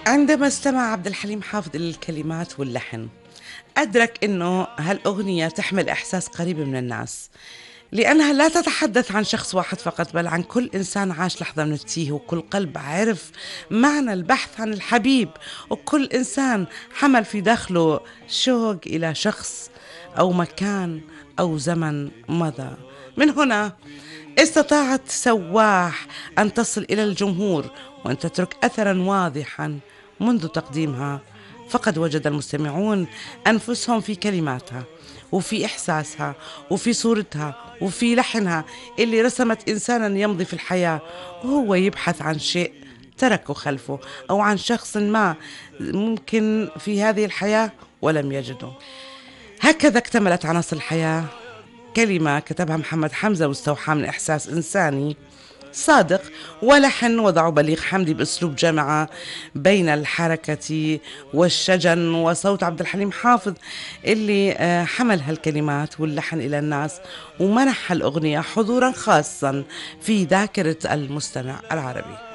عندما استمع عبد الحليم حافظ للكلمات واللحن أدرك أنه هالأغنية تحمل إحساس قريب من الناس، لأنها لا تتحدث عن شخص واحد فقط، بل عن كل إنسان عاش لحظة من التيه، وكل قلب عرف معنى البحث عن الحبيب، وكل إنسان حمل في داخله شوق إلى شخص أو مكان أو زمن مضى. من هنا استطاعت سواح أن تصل إلى الجمهور وأن تترك أثرا واضحا منذ تقديمها، فقد وجد المستمعون أنفسهم في كلماتها وفي إحساسها وفي صورتها وفي لحنها اللي رسمت إنسانا يمضي في الحياة وهو يبحث عن شيء تركه خلفه، أو عن شخص ما ممكن في هذه الحياة ولم يجده. هكذا اكتملت عناصر الحياة، كلمة كتبها محمد حمزة واستوحى من إحساس إنساني صادق، ولحن وضعه بليغ حمدي بأسلوب جمع بين الحركة والشجن، وصوت عبد الحليم حافظ اللي حمل هالكلمات واللحن إلى الناس ومنح الأغنية حضورا خاصا في ذاكرة المستمع العربي.